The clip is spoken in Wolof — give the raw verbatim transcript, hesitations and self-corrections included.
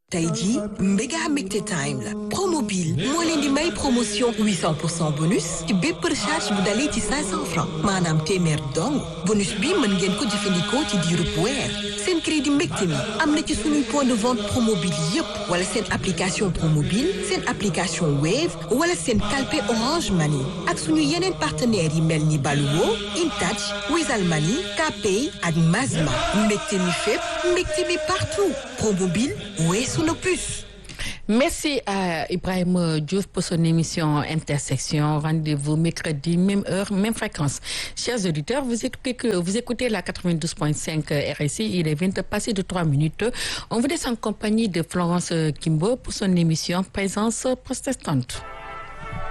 tey jii mbéga mbégte time la promobile moo leen di may promotion huit cents pour cent bonus ci bépp recharge bu dalee ci cinq cents francs maanaam téeméer dong bonus bi mën ngeen ko jëfandikoo ci diirub weer seen crédit mbégte mi am na ci suñuy point de vente promobile yépp wala seen application promobile seen application wave wala seen kalpe orange money ak suñu yeneen partenaires yi mel ni Baluwo Intouch Wizall Money Kpay ak Mazma mbégte mi fépp mbégte mi partout promobile weesu na plus. Merci à Ibrahima Diouf pour son émission Intersection. Rendez-vous mercredi, même heure, même fréquence. Chers auditeurs, vous écoutez, vous écoutez la quatre-vingt-douze point cinq R S I. Il est vingt passé de trois minutes. On vous laisse en compagnie de Florence Kimbo pour son émission Présence protestante.